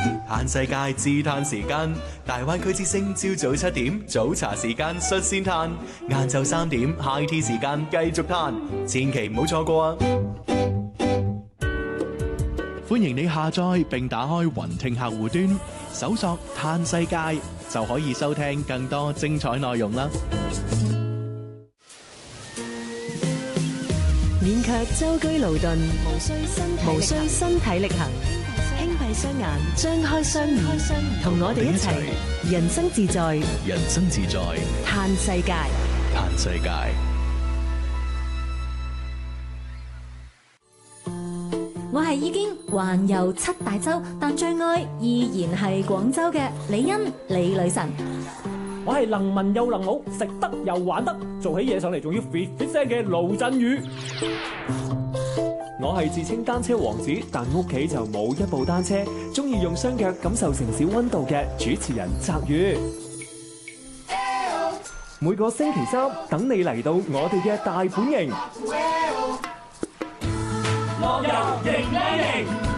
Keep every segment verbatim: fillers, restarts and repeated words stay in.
嘆世界自嘆時間，大灣區之聲朝早七點早茶時間率先嘆，晏晝三點 high tea 時間繼續嘆，千祈唔好錯過啊！歡迎你下載並打開雲聽客戶端，搜索嘆世界就可以收聽更多精彩內容啦。 免卻舟車勞頓，無需身體無需身體力行，輕閉雙眼，張開雙耳，同我哋一齊人生自在， 人生自在， 嘆世界， 嘆世界。 我係已經環遊七大洲，但最愛依然係廣州嘅李欣李女神。 我係能文又能武，食得又玩得，做起嘢上嚟仲要 fit fit 聲嘅盧振宇。我係自稱單車王子，但屋企就冇一部單車，中意用雙腳感受城市溫度嘅主持人澤宇。每個星期三等你嚟到我哋嘅大本營，樂遊迎靚營。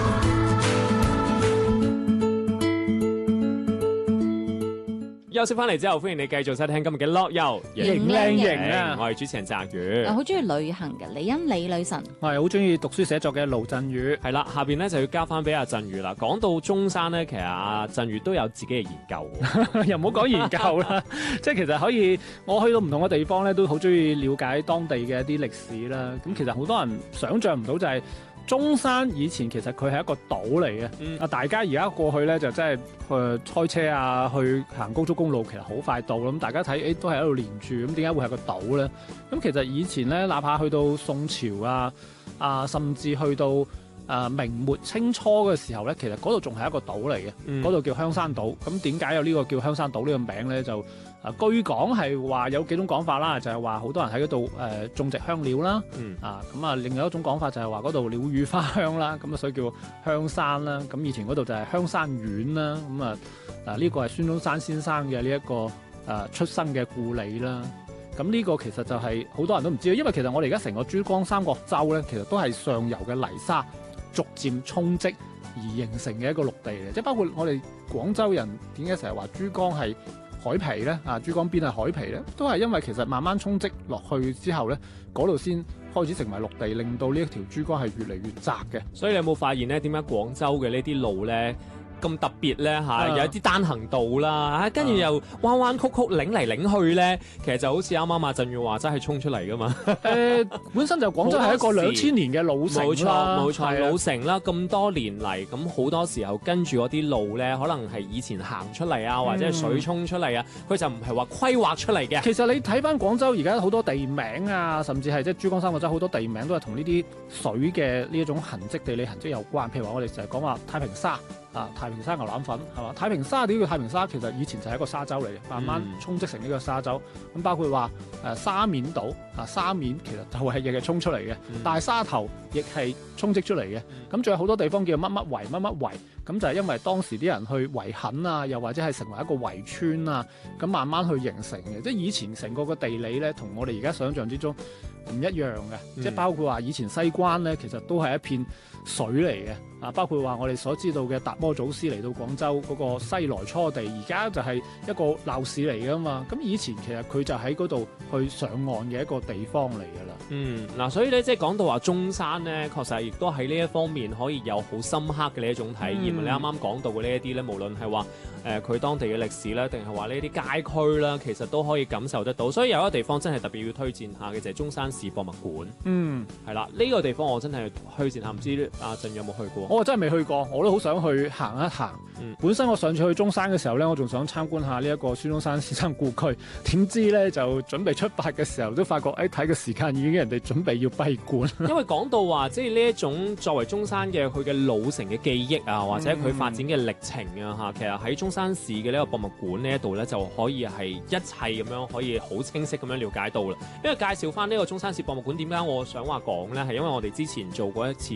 休息翻嚟之後，歡迎你繼續收聽今日嘅樂遊迎靚營啊！ 我係主持人澤宇， 好中意旅行嘅李欣李女神， 我係好中意讀書寫作嘅盧振宇。 係啦，下邊咧就要交翻俾阿振宇啦。講到中山咧，其實阿振宇都有自己嘅研究， 又唔好講研究啦，即係其實可以，我去到唔同嘅地方咧，都好中意了解當地嘅一啲歷史啦。咁其實好多人想像唔到就係、是。中山以前其實佢係一個島嚟嘅，啊、嗯、大家而家過去咧就真係去開車啊，去行高速公路其實好快到啦。咁大家睇，誒、欸、都係喺度連住，咁點解會係個島咧？咁其實以前咧，哪怕去到宋朝啊，啊甚至去到啊明末清初嘅時候咧，其實嗰度仲係一個島嚟嘅，嗰、嗯、度叫香山島。咁點解有呢個叫香山島呢個名咧？就啊，據講係話有幾種講法啦，就係話好多人喺嗰度誒種植香料啦，嗯、啊咁啊，另外一種講法就係話嗰度鳥語花香啦，咁啊所以叫香山啦。咁以前嗰度就係香山縣啦，咁啊啊呢、這個係孫中山先生嘅呢一個誒、啊、出生嘅故里啦。咁呢個其實就係好多人都唔知道，因為其實我哋而家成個珠江三角洲咧，其實都係上游嘅泥沙逐漸沖積而形成嘅一個陸地嚟，即係包括我哋廣州人點解成日話珠江係海皮咧？啊，珠江邊係海皮咧，都係因為其實慢慢沖積落去之後咧，嗰度先開始成為陸地，令到呢一條珠江係越嚟越窄嘅。 所以你有冇發現咧？點解廣州嘅呢啲路咧咁特別咧？嚇、啊，有一啲單行道啦，嚇，跟住又彎彎曲曲擰嚟擰去咧，其實就好似啱啱阿振宇話齋係衝出嚟噶嘛。誒、 呃，本身就廣州係一個兩千年嘅老城啦， 冇錯冇錯，老城啦，咁多年嚟，咁好多時候跟住嗰啲路咧，可能係以前行出嚟啊，或者係水沖出嚟啊，佢、嗯、就唔係話規劃出嚟嘅。 其實你睇翻廣州而家好多地名啊，甚至係即係珠江三角洲好多地名都係同呢啲水嘅呢一種痕跡、地理痕跡有關。譬如話我哋成日講話太平沙。啊！太平沙牛腩粉係嘛？太平沙點叫太平沙？其實以前就係一個沙洲嚟嘅，慢慢沖積成呢個沙洲。咁、嗯、包括話誒、呃、沙面島啊，沙面其實就係亦係沖出嚟嘅。嗯、大沙頭亦係沖積出嚟嘅。咁、嗯、仲有好多地方叫乜乜圍乜乜圍，咁就係因為當時啲人去圍墾啊，又或者係成為一個圍村啊，咁慢慢去形成嘅。即係以前成個個地理咧，同我哋而家想象之中唔一樣嘅。嗯、即係包括話以前西關咧，其實都係一片水嚟嘅。啊，包括話我哋所知道嘅達摩祖師嚟到廣州嗰個西來初地，而家就係一個鬧市嚟噶嘛。咁以前其實佢就喺嗰度去上岸嘅一個地方嚟噶啦。 嗯，嗱，所以咧即係講到話中山咧，確實亦都喺呢一方面可以有好深刻嘅呢一種體驗。嗯、你啱啱講到嘅呢一啲咧，無論係話誒佢當地嘅歷史咧，定係話呢啲街區啦，其實都可以感受得到。所以有一個地方真係特別要推薦下嘅就係中山市博物館。嗯，係啦，呢、呢個地方我真係推薦下，唔知阿振宇有冇去過？ 我真係未去過，我都好想去行一行。嗯、本身我上次去中山嘅時候咧，我仲想參觀下呢一個孫中山先生故居，點知咧就準備出發嘅時候都發覺，誒睇個時間已經人哋準備要閉館。 因為講到話，即係呢一種作為中山嘅佢嘅老城嘅記憶啊，或者佢發展嘅歷程啊，嚇、嗯，其實喺中山市嘅呢個博物館呢一度咧，就可以係一切咁樣可以好清晰咁樣了解到啦。因為介紹翻呢個中山市博物館，點解我想話講咧，係因為我哋之前做過一次嘅直播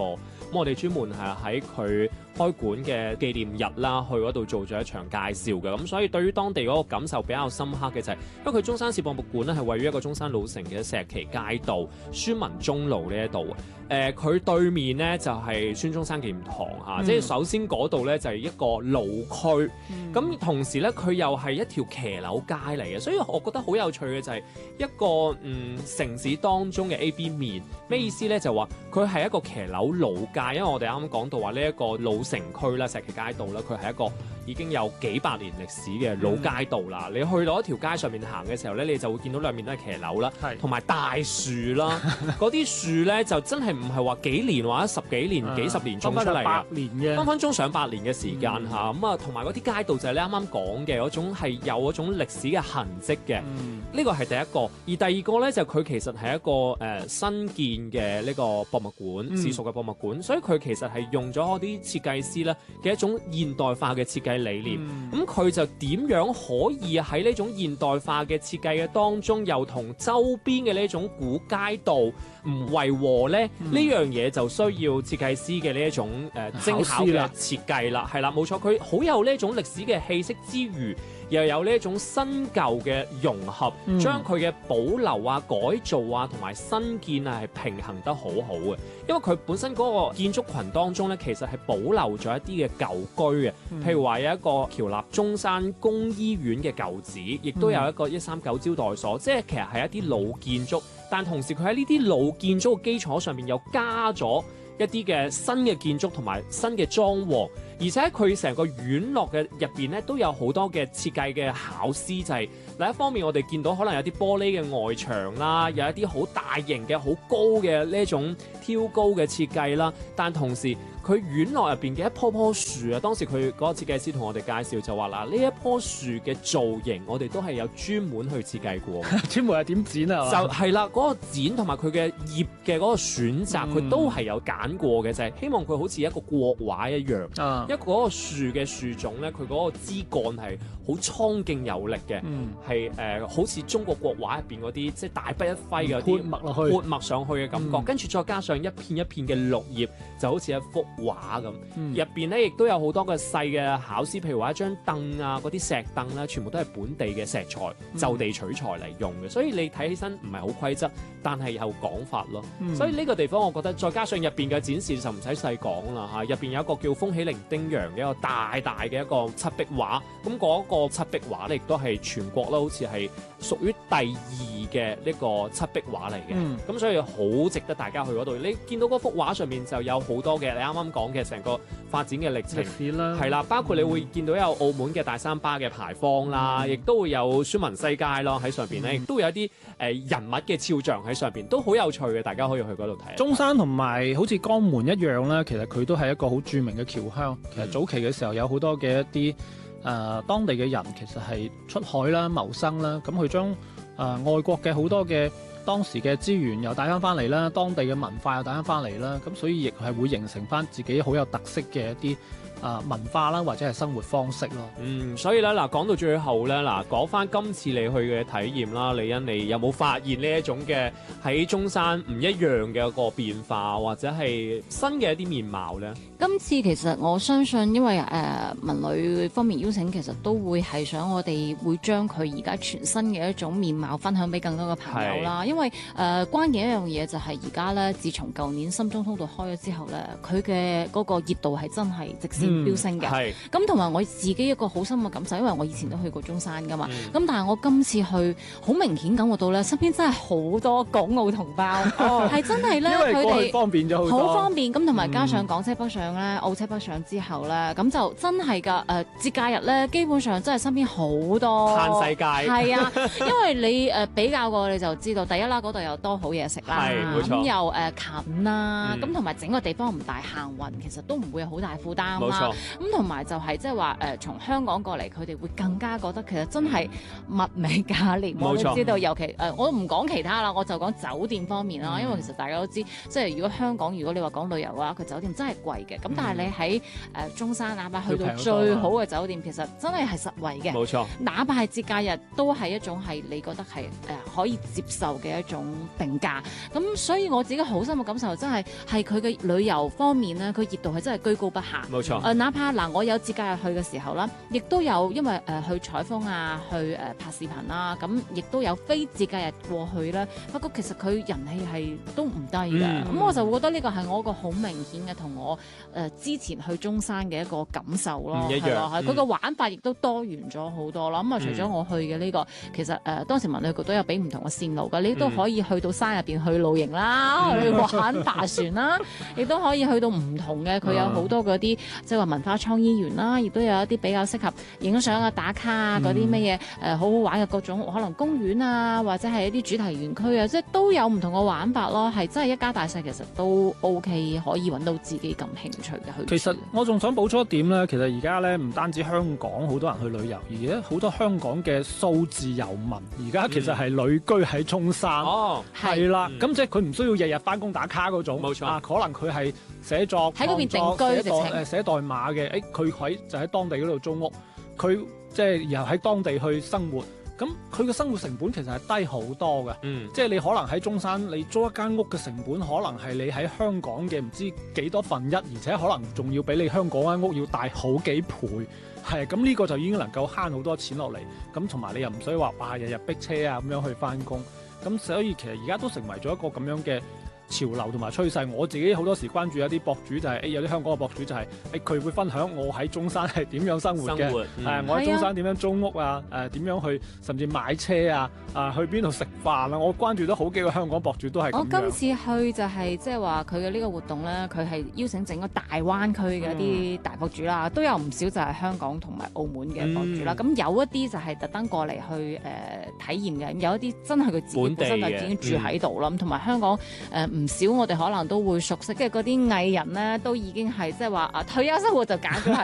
咁我哋專門係喺佢開館嘅紀念日啦，去嗰度做咗一場介紹嘅。咁所以對於當地嗰個感受比較深刻嘅就係、是，因為佢中山市博物館咧係位於一個中山老城嘅石旗街道孫文忠路呢一度。誒、呃，佢對面咧就係、是、孫中山紀念堂嚇，嗯、即係首先嗰度咧就係、是、一個老區，咁、嗯、同時咧佢又係一條騎樓街嚟嘅，所以我覺得好有趣嘅就係一個嗯城市當中嘅 A B 面，咩意思咧？就話佢係一個騎樓老街，因為我哋啱啱講到話呢一個老城區啦、石旗街道啦，佢係一個已經有幾百年歷史嘅老街道啦。嗯、你去到一條街上面行嘅時候咧，你就會見到兩面都係騎樓啦，同埋是大樹啦，嗰啲樹咧就真係唔係話幾年或者十幾年、啊、幾十年種出嚟嘅，分分鐘上百年嘅時間嚇。咁啊，同埋嗰啲街道就係你啱啱講嘅嗰種係有嗰種歷史嘅痕跡嘅。呢個係第一個，而第二個咧就佢其實係一個誒、呃、新建嘅呢個博物館，市屬嘅博物館，嗯、所以佢其實係用咗嗰啲設計師咧嘅一種現代化嘅設計理念。咁佢、嗯、就點樣可以喺呢種現代化嘅設計嘅當中，又同周邊嘅呢種古街道唔違和咧？呢、嗯、樣嘢就需要設計師嘅呢一種誒、呃、精巧嘅設計啦，係啦，冇錯，佢好有呢種歷史嘅氣息之餘，又有呢一種新舊嘅融合，將佢嘅保留啊、改造啊同埋新建啊係平衡得好好嘅。因為佢本身嗰個建築群當中咧，其實係保留咗一啲嘅舊居嘅，譬如話有一個僑立中山公醫院嘅舊址，亦都有一個一三九招待所，即係其實係一啲老建築，但同時佢喺呢啲老建築嘅基礎上面又加咗一啲嘅新嘅建築同埋新嘅裝潢，而且佢成個院落嘅入邊咧都有好多嘅設計嘅巧思，就係、是、另一方面我哋見到可能有啲玻璃嘅外牆啦，有一啲好大型嘅好高嘅呢一種挑高嘅設計啦，但同時佢院落入邊嘅一棵棵樹啊，當時佢嗰個設計師同我哋介紹就話嗱，呢一棵樹嘅造型我哋都係有專門去設計過， 專門係點剪啊？ 就係啦，嗰、那個剪同埋佢嘅葉嘅嗰個選擇，佢、嗯、都係有揀過嘅，就係、是、希望佢好似一個國畫一樣，啊、一個嗰個樹嘅樹種咧，佢嗰個枝幹係好蒼勁有力嘅，係誒、嗯呃、好似中國國畫入邊嗰啲即係大筆一揮嘅啲潑墨落去， 潑墨上去嘅感覺，跟住、嗯、再加上一片一片嘅綠葉，就好似一幅畫咁。入邊咧亦都有好多嘅細嘅巧思，譬如話一張凳啊，嗰啲石凳咧，全部都係本地嘅石材，嗯、就地取材嚟用嘅，所以你睇起身唔係好規則，但係有講法咯。嗯、所以呢個地方我覺得，再加上入邊嘅展示就唔使細講啦嚇，入邊有一個叫風起零丁洋嘅一個大大嘅一個漆壁畫，咁嗰個漆壁畫咧亦都係全國啦，好似係屬於第二嘅呢個漆壁畫嚟嘅。咁、嗯、所以好值得大家去嗰度。你見到嗰幅畫上面就有好多嘅，你啱啱講嘅成個發展嘅歷程係啦，包括你會見到有澳門嘅大三巴嘅牌坊啦，亦、嗯、都會有孫文西街咯喺上邊咧，亦、嗯、都會有一啲誒、呃、人物嘅肖像喺上邊，都好有趣嘅，大家可以去嗰度睇。 中山同埋好似江門一樣啦，其實佢都係一個好著名嘅僑鄉。其實早期嘅時候有好多嘅一啲誒、呃、當地嘅人其實係出海啦、謀生啦，咁佢將誒外國嘅好多嘅當時嘅資源又帶翻翻嚟啦，當地嘅文化又帶翻翻嚟啦，咁所以亦係會形成翻自己好有特色嘅一啲啊、呃、文化啦，或者係生活方式咯。 嗯，所以咧嗱，講到最後咧嗱，講翻今次你去嘅體驗啦，李欣，你有冇發現呢一種嘅喺中山唔一樣嘅一個變化，或者係新嘅一啲面貌咧？ 今次其實我相信，因為誒、呃、文旅方面邀請，其實都會係想我哋會將佢而家全新嘅一種面貌分享俾更多嘅朋友啦。因為誒、呃、關鍵一樣嘢就係而家咧，自從舊年深中通道開咗之後咧，佢嘅嗰個熱度係真係直線飆升嘅。咁同埋我自己一個好深嘅感受，因為我以前都去過中山噶嘛。咁、嗯、但係我今次去，好明顯感覺到咧，身邊真係好多港澳同胞，係、哦、真係咧，佢哋方便咗好多， 好方便。咁同埋加上港車北上咧，澳車北上之後咧，咁就真係㗎。誒節假日咧，基本上真係身邊好多嘆世界。 係啊，因為你誒、呃、比較過你就知道，第一啦，嗰度又多好嘢食啦，咁又誒近啦，咁同埋整個地方唔大，行運其實都唔會有好大負擔啦。 啦。咁同埋就係即係話誒，從香港過嚟，佢哋會更加覺得其實真係物美價廉。我都知道，尤其誒、呃，我唔講其他啦，我就講酒店方面啦。嗯、因為其實大家都知，即係如果香港如果你話講旅遊嘅話，佢酒店真係貴嘅。咁、嗯、但係你喺誒、呃、中山，哪怕去到最好嘅酒店，其實真係係實惠嘅。冇錯，哪怕係節假日，都係一種係你覺得係誒、呃、可以接受嘅一種定價。咁所以我自己好深嘅感受，真係係佢嘅旅遊方面咧，佢熱度係真係居高不下。冇錯。誒、呃，哪怕嗱、呃，我有節假日去嘅時候啦，亦都有因為誒、呃、去採風啊，去誒、呃、拍視頻啦，咁亦都有非節假日過去啦。不過其實佢人氣係都唔低㗎。咁、嗯、我就會覺得呢個係我一個好明顯嘅同我誒、呃、之前去中山嘅一個感受咯。唔一樣。係佢個玩法亦都多元咗好多啦。咁啊、嗯，除咗我去嘅呢、這個，其實誒、呃、當時文旅局都有俾唔同嘅線路㗎，你都可以去到山入邊去露營啦，嗯、去玩爬船啦，亦都可以去到唔同嘅，佢有好多嗰啲即係話文化創意園啦，亦都有一啲比較適合影相啊、打卡啊嗰啲乜嘢誒好好玩嘅各種可能公園啊，或者係一啲主題園區啊，即係都有唔同嘅玩法咯，係真係一家大細其實都 OK， 可以揾到自己感興趣嘅去。其實我仲想補充一點咧，其實而家咧唔單止香港好多人去旅遊，而且好多香港嘅數字遊民而家其實係旅居喺中山。哦，係啦，咁即係佢唔需要日日翻工打卡嗰種。冇錯啊，可能佢係寫作喺嗰邊定居， 寫代誒寫代碼嘅，誒佢喺就喺當地嗰度租屋，佢即係然後喺當地去生活，咁佢嘅生活成本其實係低好多嘅。嗯，即係你可能喺中山你租一間屋嘅成本，可能係你喺香港嘅唔知幾多分一，而且可能仲要比你香港間屋要大好幾倍。係，咁呢個就已經能夠慳好多錢落嚟，咁同埋你又唔使話哇日日逼車啊咁樣去翻工，咁所以其實而家都成為咗一個咁樣嘅潮流同埋趨勢。我自己好多時關注一啲博主就係、是，誒有啲香港嘅博主就係、是，誒佢會分享我喺中山係點樣生活嘅，誒、嗯呃、我喺中山點樣租屋啊，誒、呃、點樣去甚至買車啊，啊、呃、去邊度食飯啊，我關注咗好幾個香港博主都係咁樣。 我今次去就係即係話佢嘅呢個活動咧，佢係邀請整個大灣區嘅一啲大博主啦，嗯、都有唔少就係香港同埋澳門嘅博主啦。咁、嗯、有一啲就係特登過嚟去誒、呃、體驗嘅，有一啲真係佢自己本身就已經住喺度啦。咁同埋香港誒。呃唔少我哋可能都會熟悉嘅嗰啲藝人咧，都已經係即係話啊退休生活就揀咗係